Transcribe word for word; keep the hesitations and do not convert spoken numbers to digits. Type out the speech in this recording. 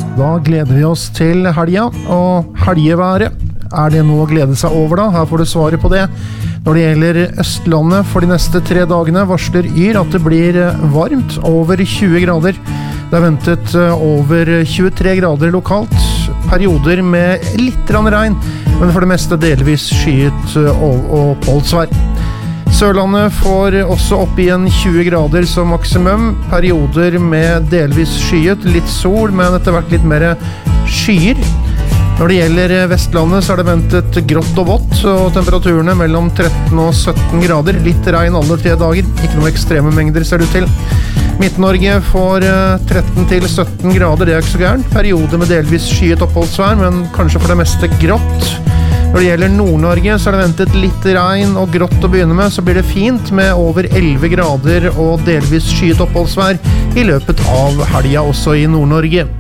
Da gleder vi oss til helga, og helgeværet. Er det noe å glede seg over da? Her får du svaret på det. Når det gjelder Østlandet for de neste tre dagene varsler Yr at det blir varmt, over tjue grader. Det er ventet over tjuetre grader lokalt, perioder med litt regn, men for det meste delvis skyet og oppholdsvær. Sørlandet får også opp igjen tjue grader som maksimum, perioder med delvis skyet, litt sol, men etter hvert litt mer skyer. Når det gjelder Vestlandet så er det ventet grått og vått, og temperaturene mellom tretten og sytten grader, litt regn alle tre dager, ikke noe ekstreme mengder ser det ut til. Midt-Norge får tretten til sytten grader, det er ikke så gærent, perioder med delvis skyet oppholdsvær, men kanskje for det meste grått. Når det gjelder Nord-Norge så er det ventet litt regn og grått å begynne med, så blir det fint med over elleve grader og delvis skyet oppholdsvær i løpet av helga også i Nord-Norge.